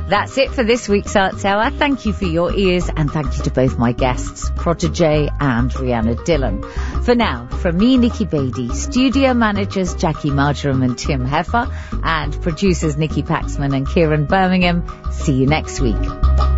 That's it for this week's Arts Hour. Thank you for your ears, and thank you to both my guests, Protégé and Rhianna Dillon. For now, from me, Nikki Beattie, studio managers Jackie Marjoram and Tim Heffer, and producers Nikki Paxman and Kieran Birmingham, see you next week.